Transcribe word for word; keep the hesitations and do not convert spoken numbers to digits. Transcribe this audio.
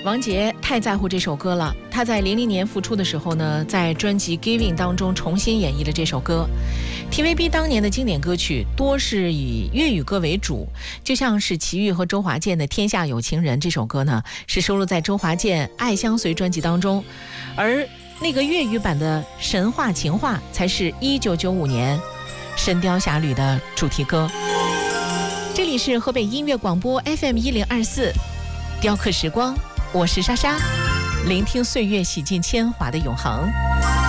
王杰太在乎这首歌了，他在零零年复出的时候呢，在专辑《Giving》当中重新演绎了这首歌。T V B 当年的经典歌曲多是以粤语歌为主，就像是齐豫和周华健的《天下有情人》这首歌呢，是收录在周华健《爱相随》专辑当中，而那个粤语版的《神话情话》才是一九九五年《神雕侠侣》的主题歌。这里是河北音乐广播 F M 一零二四，雕刻时光，我是莎莎，聆听岁月洗尽铅华的永恒。